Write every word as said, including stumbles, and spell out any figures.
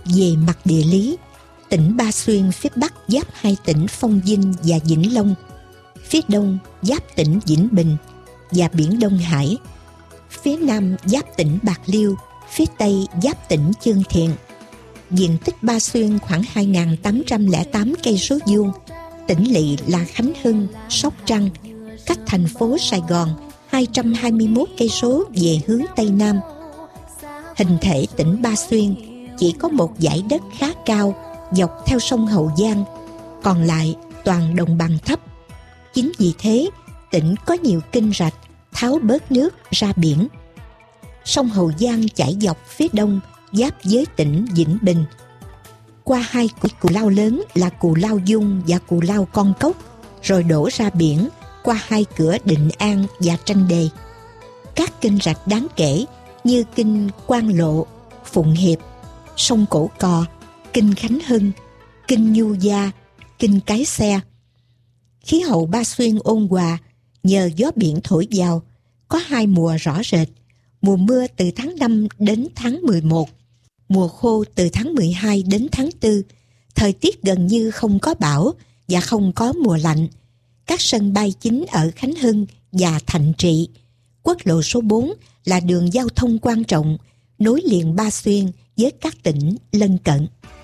Về mặt địa lý, tỉnh Ba Xuyên phía Bắc giáp hai tỉnh Phong Vinh và Vĩnh Long, phía Đông giáp tỉnh Vĩnh Bình và Biển Đông Hải, phía Nam giáp tỉnh Bạc Liêu, phía Tây giáp tỉnh Chương Thiện. Diện tích Ba Xuyên khoảng hai nghìn tám trăm lẻ tám cây số vuông, tỉnh lỵ là Khánh Hưng, Sóc Trăng, cách thành phố Sài Gòn hai trăm hai mươi mốt cây số về hướng Tây Nam. Hình thể tỉnh Ba Xuyên chỉ có một dải đất khá cao dọc theo sông Hậu Giang, còn lại toàn đồng bằng thấp. Chính vì thế, tỉnh có nhiều kênh rạch tháo bớt nước ra biển. Sông Hậu Giang chảy dọc phía đông giáp với tỉnh Vĩnh Bình. Qua hai cù lao lớn là Cù Lao Dung và Cù Lao Con Cốc, rồi đổ ra biển qua hai cửa Định An và Tranh Đề. Các kênh rạch đáng kể như kênh Quan Lộ, Phụng Hiệp, sông Cổ Cò, kênh Khánh Hưng, kênh Nhu Gia, kênh Cái Xe. Khí hậu Ba Xuyên ôn hòa nhờ gió biển thổi vào, có hai mùa rõ rệt: mùa mưa từ tháng năm đến tháng mười một, mùa khô từ tháng mười hai đến tháng tư. Thời tiết gần như không có bão và không có mùa lạnh. Các sân bay chính ở Khánh Hưng và Thạnh Trị. Quốc lộ số bốn là đường giao thông quan trọng nối liền Ba Xuyên với các tỉnh lân cận.